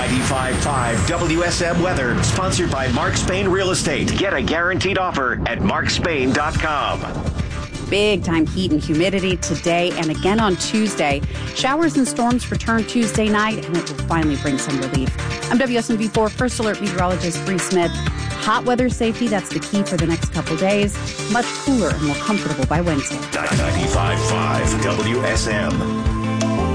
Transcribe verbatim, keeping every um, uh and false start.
ninety-five point five W S M weather, sponsored by Mark Spain Real Estate. Get a guaranteed offer at mark spain dot com. Big time heat and humidity today and again on Tuesday. Showers and storms return Tuesday night, and it will finally bring some relief. I'm W S M V four First Alert meteorologist Bree Smith. Hot weather safety, that's the key for the next couple days. Much cooler and more comfortable by Wednesday. ninety-five point five W S M.